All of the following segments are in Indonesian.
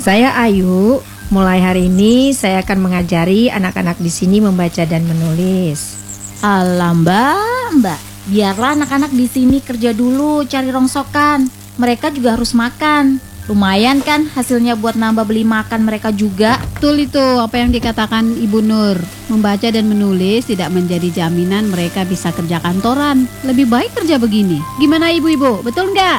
Saya Ayu. Mulai hari ini saya akan mengajari anak-anak di sini membaca dan menulis. Alah mbak, biarlah anak-anak di sini kerja dulu cari rongsokan. Mereka juga harus makan. Lumayan kan hasilnya buat nambah beli makan mereka juga. Betul itu apa yang dikatakan Ibu Nur. Membaca dan menulis tidak menjadi jaminan mereka bisa kerja kantoran. Lebih baik kerja begini. Gimana ibu-ibu? Betul nggak?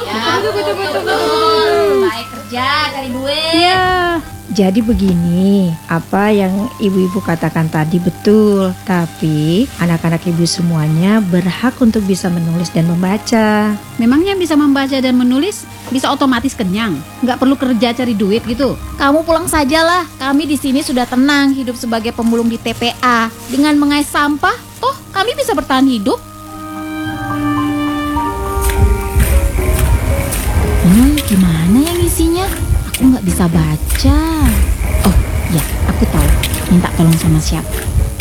Betul. Baik kerja cari duit. Iya. Jadi begini, apa yang ibu-ibu katakan tadi betul. Tapi anak-anak ibu semuanya berhak untuk bisa menulis dan membaca. Memangnya bisa membaca dan menulis bisa otomatis kenyang? Nggak perlu kerja cari duit gitu? Kamu pulang sajalah. Kami di sini sudah tenang hidup sebagai pemulung di TPA. Dengan mengais sampah, toh kami bisa bertahan hidup. Gimana yang isinya? Aku nggak bisa baca. Oh ya, aku tahu. Minta tolong sama siapa?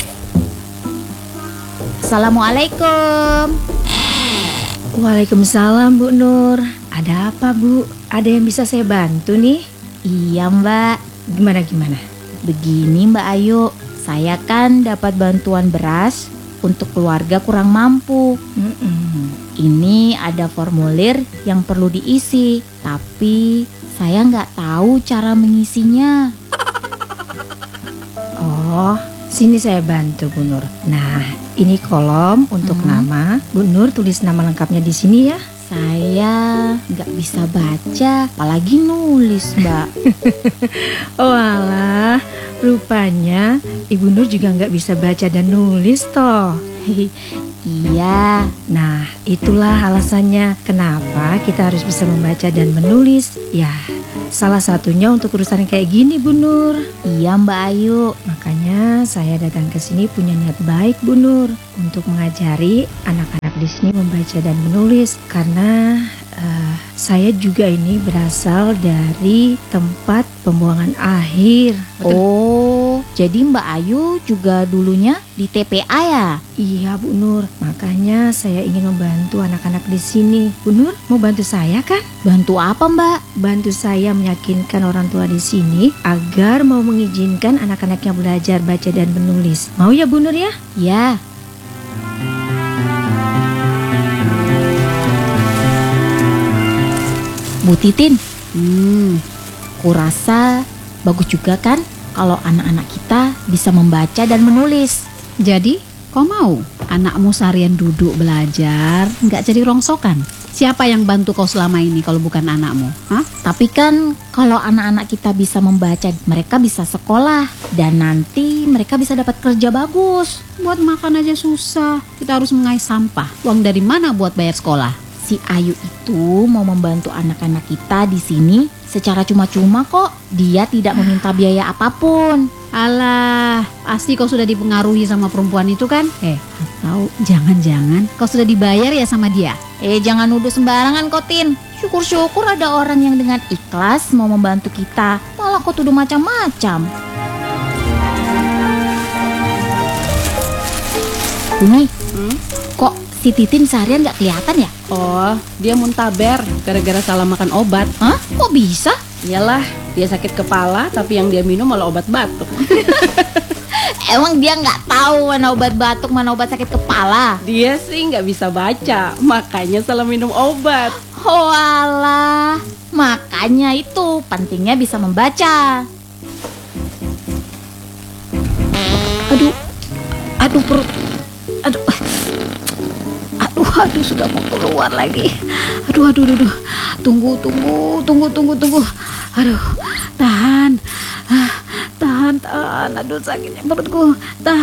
Assalamualaikum. Waalaikumsalam Bu Nur. Ada apa Bu? Ada yang bisa saya bantu nih? Iya Mbak. Gimana? Begini Mbak Ayu, saya kan dapat bantuan beras untuk keluarga kurang mampu. Ini ada formulir yang perlu diisi, tapi saya nggak tahu cara mengisinya. Oh, sini saya bantu Bu Nur. Nah, ini kolom untuk nama. Bu Nur tulis nama lengkapnya di sini ya. Saya nggak bisa baca, apalagi nulis Mbak. Oh alah, rupanya Ibu Nur juga nggak bisa baca dan nulis toh. Iya. Nah, itulah alasannya kenapa kita harus bisa membaca dan menulis. Ya, salah satunya untuk urusan kayak gini Bu Nur. Iya Mbak Ayu. Makanya saya datang ke sini punya niat baik Bu Nur untuk mengajari anak-anak di sini membaca dan menulis. Karena saya juga ini berasal dari tempat pembuangan akhir. Oh, jadi Mbak Ayu juga dulunya di TPA ya? Iya Bu Nur, makanya saya ingin membantu anak-anak di sini. Bu Nur mau bantu saya kan? Bantu apa Mbak? Bantu saya meyakinkan orang tua di sini agar mau mengizinkan anak-anaknya belajar baca dan menulis. Mau ya Bu Nur ya? Ya. Bu Titin, kurasa bagus juga kan kalau anak-anak kita bisa membaca dan menulis. Jadi, kau mau anakmu seharian duduk belajar, nggak jadi rongsokan? Siapa yang bantu kau selama ini kalau bukan anakmu? Hah? Tapi kan kalau anak-anak kita bisa membaca, mereka bisa sekolah dan nanti mereka bisa dapat kerja bagus. Buat makan aja susah, kita harus mengais sampah. Uang dari mana buat bayar sekolah? Si Ayu itu mau membantu anak-anak kita di sini secara cuma-cuma kok. Dia tidak meminta biaya apapun. Alah, pasti kau sudah dipengaruhi sama perempuan itu kan? Atau jangan-jangan kau sudah dibayar ya sama dia? Jangan nuduh sembarangan kok Tin. Syukur-syukur ada orang yang dengan ikhlas mau membantu kita. Malah kau tuduh macam-macam. Bumi, kok si Titin seharian gak kelihatan ya? Oh, dia muntaber gara-gara salah makan obat. Hah? Kok bisa? Iyalah, dia sakit kepala tapi yang dia minum malah obat batuk. Emang dia gak tahu mana obat batuk, mana obat sakit kepala? Dia sih nggak bisa baca, makanya salah minum obat. Oh alah, makanya itu pentingnya bisa membaca. Aduh perut. Aduh sudah mau keluar lagi. Aduh. Tunggu. Aduh, tahan. Aduh sakitnya perutku. Tahan.